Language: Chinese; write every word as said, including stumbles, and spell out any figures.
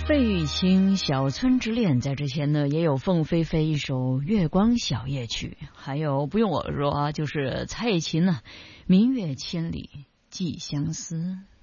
费玉清《小村之恋》，在之前呢也有凤飞飞一首《月光小夜曲》，还有不用我说啊，就是蔡琴呢、啊《明月千里寄相思》。